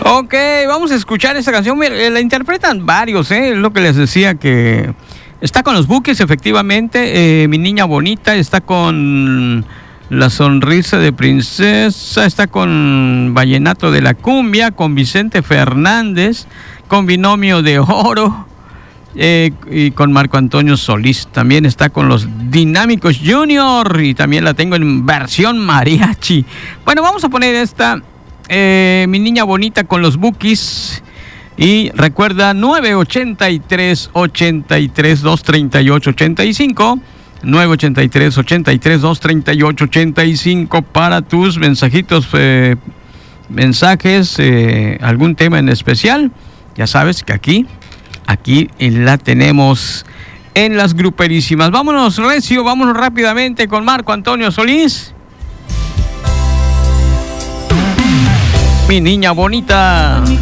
Ok, vamos a escuchar esta canción. Mira, la interpretan varios, es lo que les decía, que está con los Bukis, efectivamente. Mi niña bonita está con La sonrisa de princesa, está con Vallenato de la cumbia, con Vicente Fernández, con Binomio de oro, y con Marco Antonio Solís. También está con los Dinámicos Junior y también la tengo en versión mariachi. Bueno, vamos a poner esta, Mi niña bonita, con los Bukis. Y recuerda, 983-238-85, 983-238-85 para tus mensajitos, mensajes, algún tema en especial. Ya sabes que aquí la tenemos en las gruperísimas. Vámonos, recio, vámonos rápidamente con Marco Antonio Solís. Mi niña bonita.